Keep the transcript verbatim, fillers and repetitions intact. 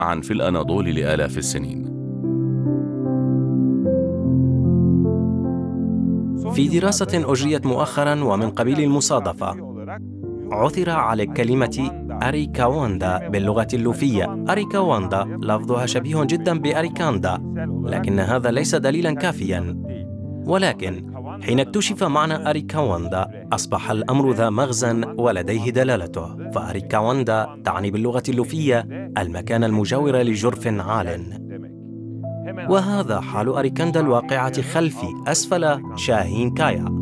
عن في الأناضول لآلاف السنين. في دراسة أجريت مؤخراً ومن قبيل المصادفة، عثر على كلمة أريكاواندا باللغة اللوفية. أريكاواندا لفظها شبيه جداً بأريكاندا، لكن هذا ليس دليلاً كافياً. ولكن حين اكتشف معنى أريكاواندا أصبح الأمر ذا مغزى ولديه دلالته، فأريكاواندا تعني باللغة اللوفية المكان المجاور لجرف عال، وهذا حال أريكاندا الواقعة خلفي أسفل شاهين كايا.